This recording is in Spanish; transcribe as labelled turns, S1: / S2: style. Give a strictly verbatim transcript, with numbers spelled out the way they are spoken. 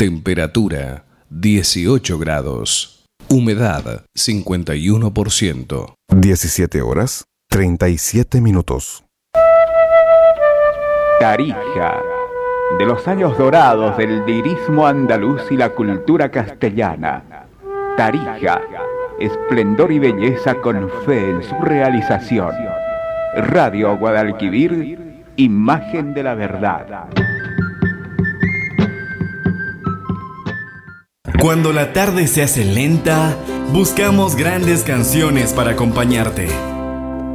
S1: Temperatura dieciocho grados. Humedad cincuenta y uno por ciento.
S2: diecisiete horas, treinta y siete minutos.
S3: Tarija, de los años dorados del lirismo andaluz y la cultura castellana. Tarija, esplendor y belleza con fe en su realización. Radio Guadalquivir, imagen de la verdad.
S4: Cuando la tarde se hace lenta, buscamos grandes canciones para acompañarte.